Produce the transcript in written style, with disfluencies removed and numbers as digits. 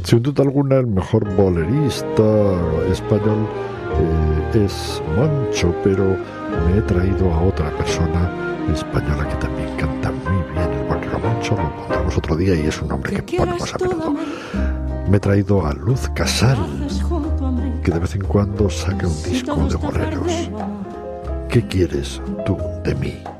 Sin duda alguna, el mejor bolerista español es Moncho, pero me he traído a otra persona española que también canta muy bien el bolero. Moncho lo pondremos otro día y es un nombre que ponemos a menudo. Me he traído a Luz Casal, que de vez en cuando saca un disco de boleros. ¿Qué quieres tú de mí?